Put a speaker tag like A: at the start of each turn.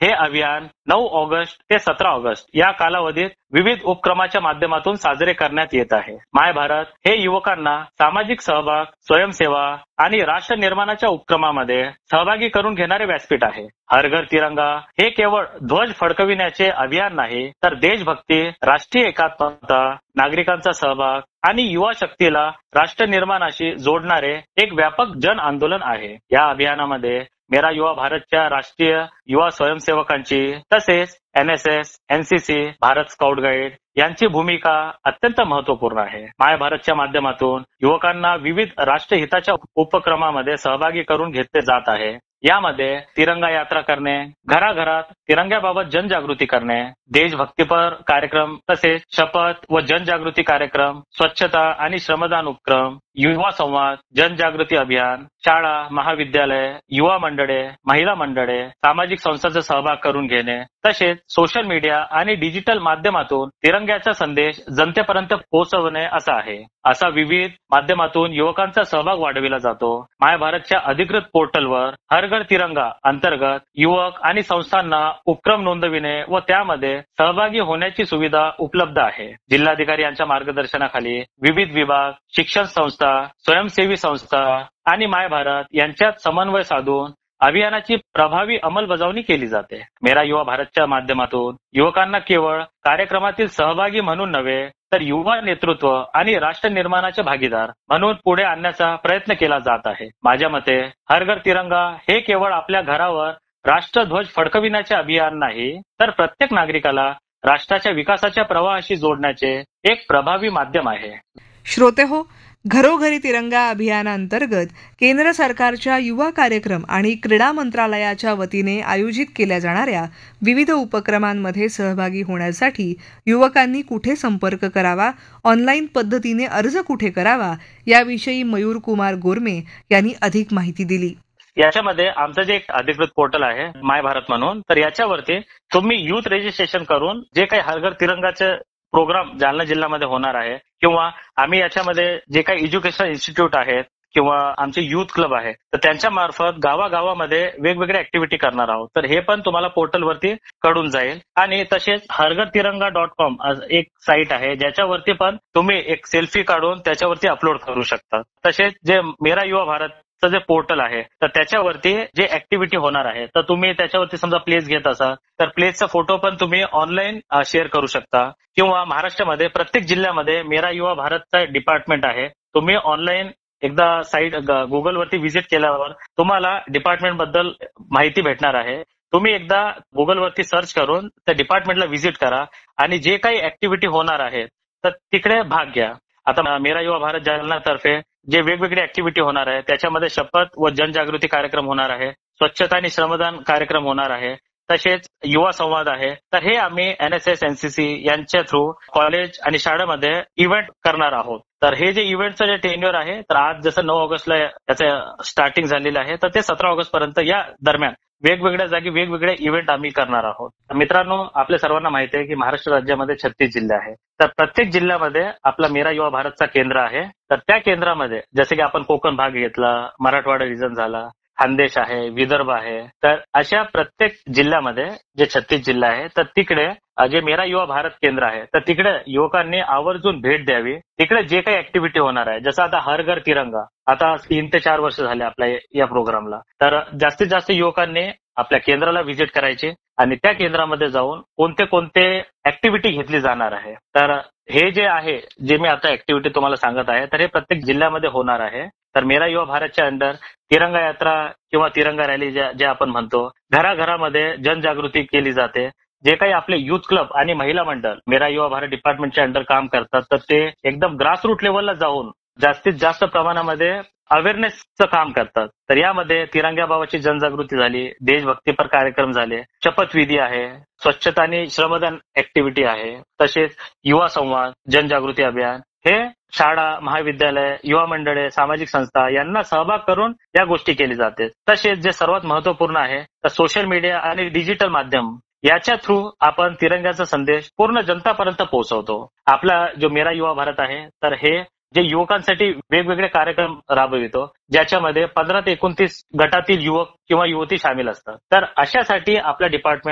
A: हे अभियान 9 ऑगस्ट ते 17 ऑगस्ट या कालावधीत विविध उपक्रमाच्या माध्यमातून साजरे करण्यात येत आहे. माय भारत हे युवकांना सामाजिक सहभाग, स्वयंसेवा आणि राष्ट्र निर्माणाच्या उपक्रमामध्ये सहभागी करून घेणारे व्यासपीठ आहे. हर घर तिरंगा हे केवळ ध्वज फडकविण्याचे अभियान नाही, तर देशभक्ती, राष्ट्रीय एकात्मता, नागरिकांचा सहभाग आणि युवा शक्तीला राष्ट्र निर्माणाशी जोडणारे एक व्यापक जन आंदोलन आहे. या अभियानामध्ये मेरा युवा भारतच्या राष्ट्रीय युवा स्वयंसेवकांची तसेच NSS, NCC, Bharat scout guide यांची भूमिका अत्यंत महत्वपूर्ण आहे. माय भारतच्या माध्यमातून युवकांना विविध राष्ट्रहिताच्या उपक्रमामध्ये सहभागी करून घेतले जात आहे. यामध्ये तिरंगा यात्रा करणे, घराघरात तिरंग्याबाबत जनजागृती करणे, देशभक्तीपर कार्यक्रम तसेच शपथ व जनजागृती कार्यक्रम, स्वच्छता आणि श्रमदान उपक्रम, युवा संवाद, जनजागृती अभियान, शाळा, महाविद्यालय, युवा मंडळे, महिला मंडळे, सामाजिक संस्थांचा सहभाग करून घेणे, तसेच सोशल मीडिया आणि डिजिटल माध्यमातून तिरंग्याचा संदेश जनतेपर्यंत पोहोचवणे असा आहे. असा विविध माध्यमातून युवकांचा सहभाग वाढविला जातो. माय भारतच्या अधिकृत पोर्टलवर हर घर तिरंगा अंतर्गत युवक आणि संस्थांना उपक्रम नोंदविणे व त्यामध्ये सहभागी होण्याची सुविधा उपलब्ध आहे. जिल्हाधिकारी यांच्या मार्गदर्शनाखाली विविध विभाग, शिक्षण संस्था, स्वयंसेवी संस्था आणि माय भारत यांच्यात समन्वय साधून अभियानाची प्रभावी अंमलबजावणी केली जाते. मेरा युवा भारतच्या माध्यमातून युवकांना केवळ कार्यक्रमातील सहभागी म्हणून नव्हे, तर युवा नेतृत्व आणि राष्ट्र निर्माणाचे भागीदार म्हणून पुढे आणण्याचा प्रयत्न केला जात आहे. माझ्या मते हर घर तिरंगा हे केवळ आपल्या घरावर राष्ट्रध्वज फडकविण्याचे अभियान नाही, तर प्रत्येक नागरिकाला राष्ट्राच्या विकासाच्या प्रवाहाशी जोडण्याचे एक प्रभावी माध्यम आहे.
B: श्रोते हो, घरोघरी तिरंगा अभियानांतर्गत केंद्र सरकारच्या युवा कार्यक्रम आणि क्रीडा मंत्रालयाच्या वतीने आयोजित केल्या जाणाऱ्या विविध उपक्रमांमध्ये सहभागी होण्यासाठी युवकांनी कुठे संपर्क करावा, ऑनलाईन पद्धतीने अर्ज कुठे करावा, याविषयी मयूर कुमार गोरमे यांनी अधिक माहिती दिली.
A: याच्यामध्ये आमचं जे एक अधिकृत पोर्टल आहे माय भारत म्हणून, तर याच्यावरती तुम्ही युथ रजिस्ट्रेशन करून जे काही हर घर तिरंगाचे प्रोग्राम जालना जिल्ह्यामध्ये होणार आहे किंवा आम्ही याच्यामध्ये जे काही एज्युकेशनल इन्स्टिट्यूट आहेत किंवा आमचे युथ क्लब आहे, तर त्यांच्या मार्फत गावागावामध्ये वेगवेगळ्या ऍक्टिव्हिटी करणार आहोत. तर हे पण तुम्हाला पोर्टलवरती कळून जाईल. आणि तसेच हरघरतिरंगा.com एक साईट आहे, ज्याच्यावरती पण तुम्ही एक सेल्फी काढून त्याच्यावरती अपलोड करू शकता. तसेच जे मेरा युवा भारत जे पोर्टल आहे, तर त्याच्यावरती जे ऍक्टिव्हिटी होणार आहे, तर तुम्ही त्याच्यावरती समजा प्लेस घेत असाल तर प्लेसचा फोटो पण तुम्ही ऑनलाईन शेअर करू शकता. किंवा महाराष्ट्रामध्ये प्रत्येक जिल्ह्यामध्ये मेरा युवा भारतचा डिपार्टमेंट आहे. तुम्ही ऑनलाईन एकदा साईट गुगलवरती व्हिजिट केल्यावर तुम्हाला डिपार्टमेंट बद्दल माहिती भेटणार आहे. तुम्ही एकदा गुगलवरती सर्च करून त्या डिपार्टमेंटला व्हिजिट करा आणि जे काही ऍक्टिव्हिटी होणार आहे तर तिकडे भाग घ्या. आता मेरा युवा भारत जालनातर्फे जे वेगवेगळे ऍक्टिव्हिटी होणार आहे, त्याच्यामध्ये शपथ व जनजागृती कार्यक्रम होणार आहे, स्वच्छता आणि श्रमदान कार्यक्रम होणार आहे, तसेच युवा संवाद आहे. तर हे आम्ही NSS, NCC यांच्या थ्रू कॉलेज आणि शाळेमध्ये इव्हेंट करणार आहोत. तर हे जे इव्हेंटचं जे टेन्युअर आहे, तर आज जसं 9 ऑगस्टला याचं स्टार्टिंग झालेलं आहे, तर ते 17 ऑगस्ट पर्यंत या दरम्यान वेगवेगळ्या जागी वेगवेगळे इव्हेंट आम्ही करणार आहोत. मित्रांनो, आपल्या सर्वांना माहिती आहे की महाराष्ट्र राज्यामध्ये 36 जिल्हे आहेत. तर प्रत्येक जिल्ह्यामध्ये आपला मेरा युवा भारतचा केंद्र आहे. तर त्या केंद्रामध्ये जसे की आपण कोकण भाग घेतला, मराठवाडा रिजन झाला, खानदेश आहे, विदर्भ आहे, तर अशा प्रत्येक जिल्ह्यामध्ये जे 36 जिल्हे आहेत, तर तिकडे जे मेरा युवा भारत केंद्र आहे, तर तिकडे युवकांनी आवर्जून भेट द्यावी. तिकडे जे काही ऍक्टिव्हिटी होणार आहे, जसं आता हर घर तिरंगा, आता 3 ते 4 वर्ष झाले आपल्या या प्रोग्रामला, तर जास्तीत जास्त युवकांनी आपल्या केंद्राला व्हिजिट करायची आणि त्या केंद्रामध्ये जाऊन कोणते कोणते ऍक्टिव्हिटी घेतली जाणार आहे. तर हे जे आहे, जे मी आता ऍक्टिव्हिटी तुम्हाला सांगत आहे, तर हे प्रत्येक जिल्ह्यामध्ये होणार आहे. तर मेरा युवा भारतच्या अंडर तिरंगा यात्रा किंवा तिरंगा रॅली जे आपण म्हणतो, घराघरामध्ये जनजागृती केली जाते. जे काही आपले युथ क्लब आणि महिला मंडळ मेरा युवा भारत डिपार्टमेंटच्या अंडर काम करतात, तर ते एकदम ग्रासरूट लेवलला जाऊन जास्तीत जास्त प्रमाणामध्ये अवेअरनेसचं काम करतात. तर यामध्ये तिरंग्याबाबतची जनजागृती झाली, देशभक्तीपर कार्यक्रम झाले, शपथविधी आहे, स्वच्छता आणि श्रमदान ऍक्टिव्हिटी आहे, तसेच युवा संवाद, जनजागृती अभियान, हे शाळा, महाविद्यालय, युवा मंडळे, सामाजिक संस्था यांना सहभाग करून या गोष्टी केली जाते. तसेच जे सर्वात महत्वपूर्ण आहे, तर सोशल मीडिया आणि डिजिटल माध्यम याच्या थ्रू आपण तिरंग्याचा संदेश पूर्ण जनतापर्यंत पोहोचवतो. आपला जो मेरा युवा भारत आहे, तर हे जे युवकांसाठी वेगवेगळे कार्यक्रम राबवितो, ज्याच्यामध्ये 15 ते 29 गटातील युवक किंवा युवती सामील असतात. तर अशासाठी आपल्या डिपार्टमेंट